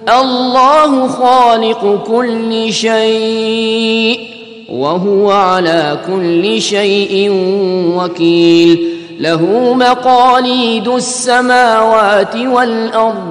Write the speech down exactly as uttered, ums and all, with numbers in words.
الله خالق كل شيء وهو على كل شيء وكيل له مقاليد السماوات والأرض